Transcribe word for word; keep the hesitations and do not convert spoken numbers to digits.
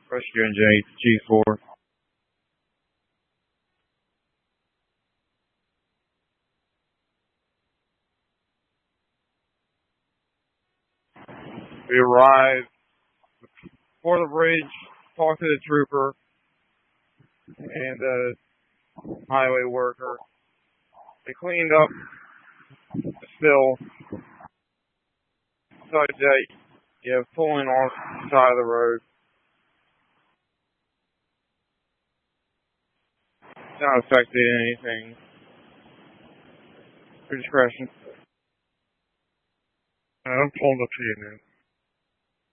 Rescue engine G four. We arrived before the bridge, talked to the trooper and the highway worker. They cleaned up the spill such that you have pulling off the side of the road. It's not affecting anything. Your discretion. I'm pulling up to you now.